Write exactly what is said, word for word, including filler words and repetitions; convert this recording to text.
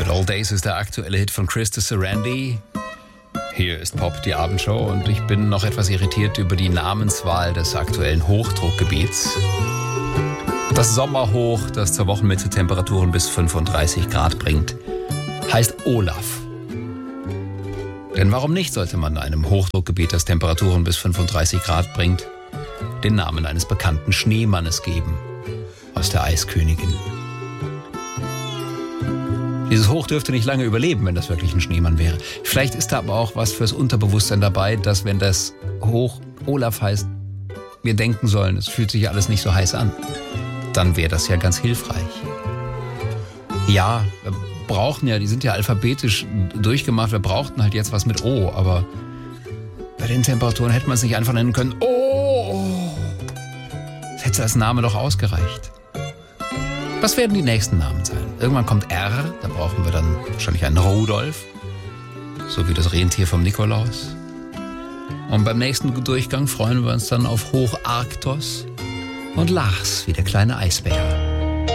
Good Old Days ist der aktuelle Hit von Krista Sarandon. Hier ist Pop, die Abendshow, und ich bin noch etwas irritiert über die Namenswahl des aktuellen Hochdruckgebiets. Das Sommerhoch, das zur Wochenmitte Temperaturen bis fünfunddreißig Grad bringt, heißt Olaf. Denn warum nicht sollte man einem Hochdruckgebiet, das Temperaturen bis fünfunddreißig Grad bringt, den Namen eines bekannten Schneemannes geben, aus der Eiskönigin. Dieses Hoch dürfte nicht lange überleben, wenn das wirklich ein Schneemann wäre. Vielleicht ist da aber auch was fürs Unterbewusstsein dabei, dass, wenn das Hoch Olaf heißt, wir denken sollen, es fühlt sich alles nicht so heiß an. Dann wäre das ja ganz hilfreich. Ja, wir brauchen ja, die sind ja alphabetisch durchgemacht, wir brauchten halt jetzt was mit O, aber bei den Temperaturen hätte man es nicht einfach nennen können. Oh! Das hätte als Name doch ausgereicht. Was werden die nächsten Namen sein? Irgendwann kommt R, da brauchen wir dann wahrscheinlich einen Rudolf, so wie das Rentier vom Nikolaus. Und beim nächsten Durchgang freuen wir uns dann auf Hocharktos und Lars wie der kleine Eisbär.